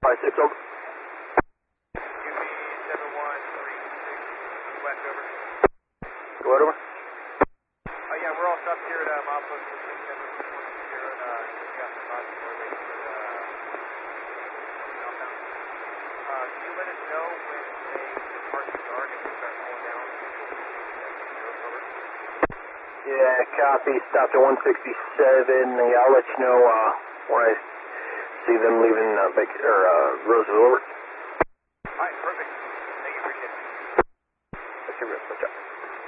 556, over. QB 7136, west, over. Go ahead, over. Yeah, we're all stopped here at Milepost 6710. We got some thoughts where they could southbound. Can you let us know when they depart the guard and they start pulling down? Over. Yeah, copy. Stopped at 167. Yeah, I'll let you know when I see them leaving Roseville, over. Alright, perfect. Thank you, appreciate it. That's your best. Watch out.